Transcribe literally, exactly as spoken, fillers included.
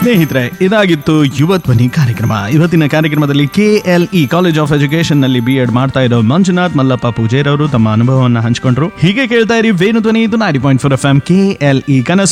ಸ್ನೇಹಿತರೆ, ಇದಾಗಿತ್ತು ಯುವ ಧ್ವನಿ ಕಾರ್ಯಕ್ರಮ. ಇವತ್ತಿನ ಕಾರ್ಯಕ್ರಮದಲ್ಲಿ ಕೆಎಲ್ಇ ಕಾಲೇಜ್ ಆಫ್ ಎಜುಕೇಶನ್ ನಲ್ಲಿ ಬಿ ಎಡ್ ಮಾಡ್ತಾ ಇರೋ ಮಂಜುನಾಥ್ ಮಲ್ಲಪ್ಪ ಪೂಜೇರ್ ಅವರು ತಮ್ಮ ಅನುಭವವನ್ನು ಹಂಚಿಕೊಂಡ್ರು. ಹೀಗೆ ಕೇಳ್ತಾ ಇರಿ ವೇಣು ಧ್ವನಿ, ಇದು ninety point four F M KLE ಕನಸು